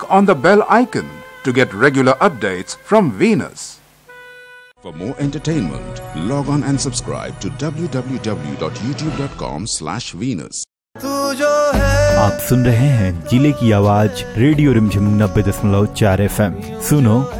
on the bell icon to get regular updates from Venus. For more entertainment, log on and subscribe to www.youtube.com/Venus. आप सुन रहे हैं जिले की आवाज radio रिमझिम 90.4 FM। सुनो